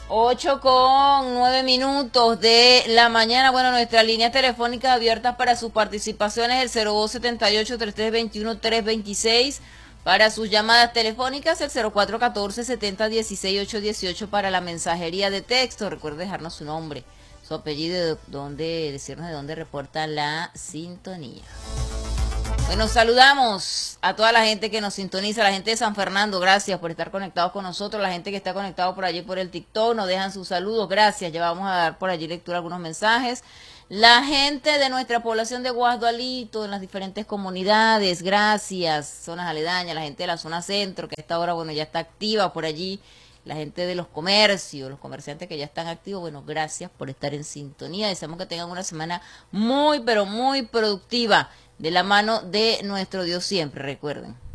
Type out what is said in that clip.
8:09 de la mañana. Bueno, nuestras líneas telefónicas abiertas para sus participaciones, el 0278-3321-326. Para sus llamadas telefónicas, el 0414-7016-818 para la mensajería de texto. Recuerde dejarnos su nombre, su apellido, decirnos de dónde reporta la sintonía. Bueno, saludamos a toda la gente que nos sintoniza, la gente de San Fernando, gracias por estar conectados con nosotros, la gente que está conectado por allí por el TikTok, nos dejan sus saludos, gracias, ya vamos a dar por allí lectura a algunos mensajes. La gente de nuestra población de Guasdualito, en las diferentes comunidades, gracias, zonas aledañas, la gente de la zona centro, que a esta hora, bueno, ya está activa por allí, la gente de los comercios, los comerciantes que ya están activos, bueno, gracias por estar en sintonía, deseamos que tengan una semana muy, pero muy productiva, de la mano de nuestro Dios siempre, recuerden.